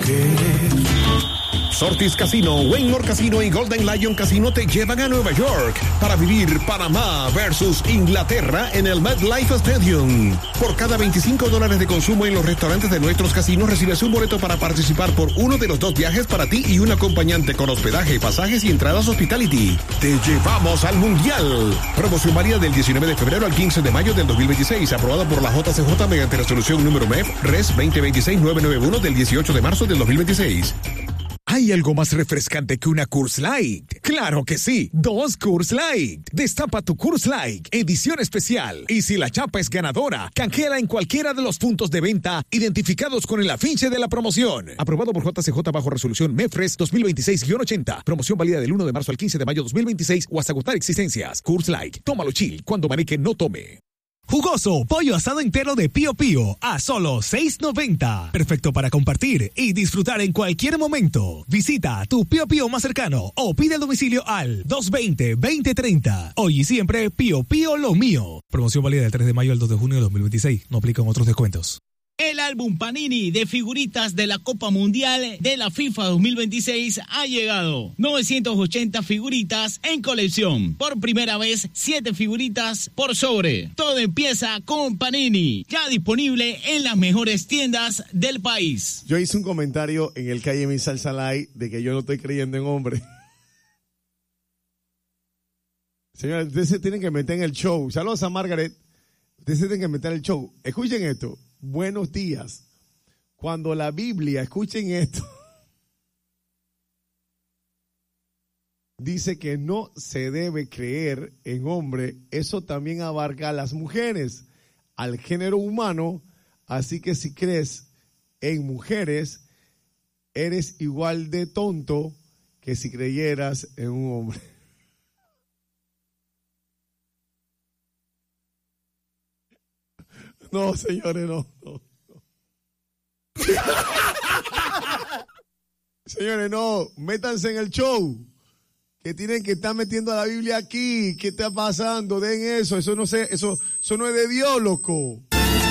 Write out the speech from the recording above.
mujer. Sortis Casino, Waymore Casino y Golden Lion Casino te llevan a Nueva York para vivir Panamá versus Inglaterra en el MetLife Stadium. Por cada $25 de consumo en los restaurantes de nuestros casinos recibes un boleto para participar por uno de los 2 viajes para ti y un acompañante con hospedaje, pasajes y entradas hospitality. Te llevamos al Mundial. Promoción válida del 19 de febrero al 15 de mayo del 2026, aprobada por la JCJ mediante resolución número MEF Res 2026-991 del 18 de marzo del 2026. ¿Hay algo más refrescante que una Coors Light? ¡Claro que sí! 2 Coors Light. Destapa tu Coors Light, edición especial. Y si la chapa es ganadora, canjeala en cualquiera de los puntos de venta identificados con el afiche de la promoción. Aprobado por JCJ bajo resolución MEFRES 2026-80. Promoción válida del 1 de marzo al 15 de mayo 2026 o hasta agotar existencias. Coors Light. Tómalo chill cuando Maneque no tome. Jugoso pollo asado entero de Pío Pío a solo $6.90. Perfecto para compartir y disfrutar en cualquier momento. Visita tu Pío Pío más cercano o pide el domicilio al 220-2030. Hoy y siempre Pío Pío lo mío. Promoción válida del 3 de mayo al 2 de junio de 2026. No aplican otros descuentos. El álbum Panini de figuritas de la Copa Mundial de la FIFA 2026 ha llegado. 980 figuritas en colección. Por primera vez, 7 figuritas por sobre. Todo empieza con Panini. Ya disponible en las mejores tiendas del país. Yo hice un comentario en el Calle Mi Salsa Live de que yo no estoy creyendo en hombre. Señores, ustedes se tienen que meter en el show. Saludos a Margaret. Ustedes se tienen que meter en el show. Escuchen esto. Buenos días. Cuando la Biblia, escuchen esto, dice que no se debe creer en hombre, eso también abarca a las mujeres, al género humano, así que si crees en mujeres, eres igual de tonto que si creyeras en un hombre. No, señores, no. Señores, no, métanse en el show. Que tienen que estar metiendo a la Biblia aquí. ¿Qué está pasando? Den eso. Eso no es de Dios, loco.